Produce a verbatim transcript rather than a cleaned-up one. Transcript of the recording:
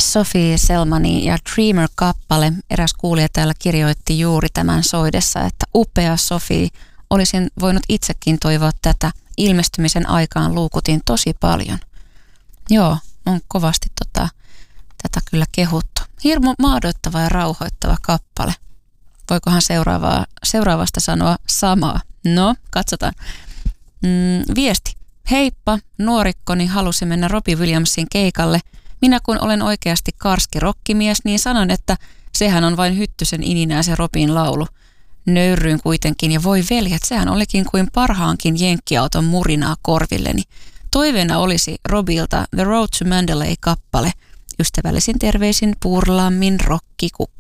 Sophie Selmanin ja Dreamer-kappale. Eräs kuulija täällä kirjoitti juuri tämän soidessa, että upea Sophie. Olisin voinut itsekin toivoa tätä. Ilmestymisen aikaan luukutin tosi paljon. Joo, on kovasti tota, tätä kyllä kehuttu. Hirmu maadoittava ja rauhoittava kappale. Voikohan seuraavaa, seuraavasta sanoa samaa? No, katsotaan. Mm, viesti. Heippa, nuorikkoni halusi mennä Robbie Williamsin keikalle. Minä kun olen oikeasti karski rokkimies, niin sanon, että sehän on vain Hyttysen ininää se Robin laulu. Nöyrryin kuitenkin ja voi veljet, sehän olikin kuin parhaankin jenkkiauton murinaa korvilleni. Toiveena olisi Robilta The Road to Mandalay-kappale. Ystävällisin terveisin Purlammin rokkikukka.